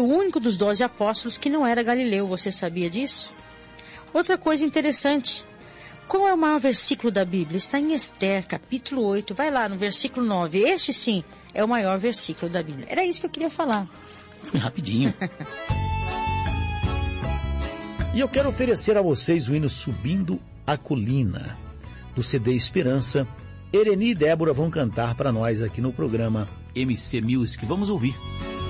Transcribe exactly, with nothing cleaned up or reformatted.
o único dos doze apóstolos que não era galileu. Você sabia disso? Outra coisa interessante. Qual é o maior versículo da Bíblia? Está em Esther, capítulo oito. Vai lá no versículo nove. Este sim é o maior versículo da Bíblia. Era isso que eu queria falar. Foi rapidinho. E eu quero oferecer a vocês o hino Subindo a Colina, do C D Esperança. Ereni e Débora vão cantar para nós aqui no programa M C Music. Vamos ouvir.